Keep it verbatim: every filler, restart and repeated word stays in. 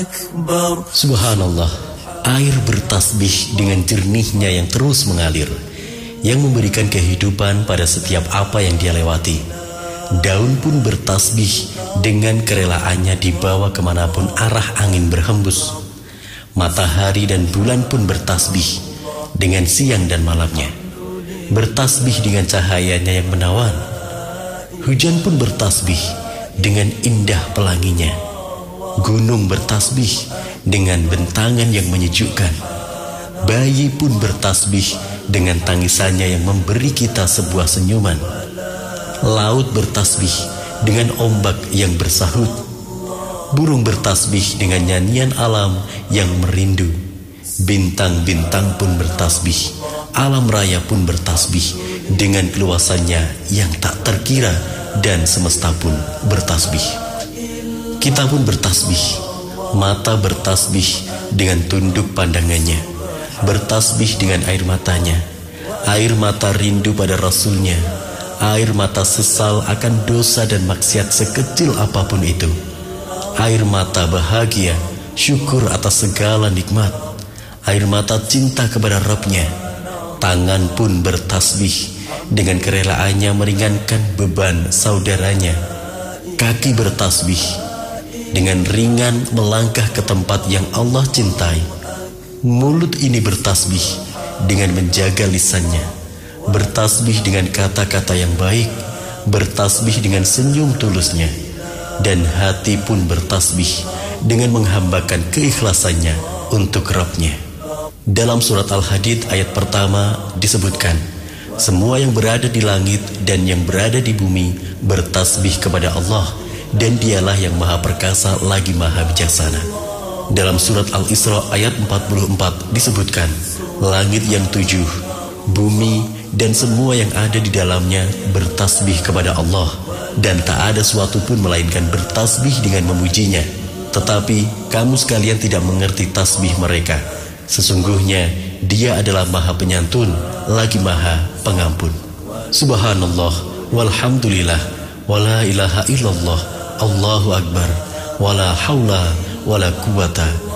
Subhanallah, air bertasbih dengan jernihnya yang terus mengalir, yang memberikan kehidupan pada setiap apa yang dia lewati. Daun pun bertasbih dengan kerelaannya dibawa kemanapun arah angin berhembus. Matahari dan bulan pun bertasbih dengan siang dan malamnya, bertasbih dengan cahayanya yang menawan. Hujan pun bertasbih dengan indah pelanginya. Gunung bertasbih dengan bentangan yang menyejukkan. Bayi pun bertasbih dengan tangisannya yang memberi kita sebuah senyuman. Laut bertasbih dengan ombak yang bersahut. Burung bertasbih dengan nyanyian alam yang merindu. Bintang-bintang pun bertasbih. Alam raya pun bertasbih dengan keluasannya yang tak terkira, dan semesta pun bertasbih. Kita pun bertasbih. Mata bertasbih dengan tunduk pandangannya, bertasbih dengan air matanya. Air mata rindu pada Rasulnya. Air mata sesal akan dosa dan maksiat sekecil apapun itu. Air mata bahagia, syukur atas segala nikmat. Air mata cinta kepada Rabb-Nya. Tangan pun bertasbih dengan kerelaannya meringankan beban saudaranya. Kaki bertasbih dengan ringan melangkah ke tempat yang Allah cintai. Mulut ini bertasbih dengan menjaga lisannya, bertasbih dengan kata-kata yang baik, bertasbih dengan senyum tulusnya. Dan hati pun bertasbih dengan menghambakan keikhlasannya untuk Rabb-Nya. Dalam surat Al-Hadid ayat pertama disebutkan, semua yang berada di langit dan yang berada di bumi bertasbih kepada Allah, dan dialah yang maha perkasa lagi maha bijaksana. Dalam surat Al-Isra ayat empat puluh empat disebutkan, langit yang tujuh, bumi dan semua yang ada di dalamnya bertasbih kepada Allah, dan tak ada suatu pun melainkan bertasbih dengan memujinya. Tetapi kamu sekalian tidak mengerti tasbih mereka. Sesungguhnya Dia adalah maha penyantun lagi maha pengampun. Subhanallah, walhamdulillah, wala ilaha illallah, Allahu Akbar, wala haula wala quwata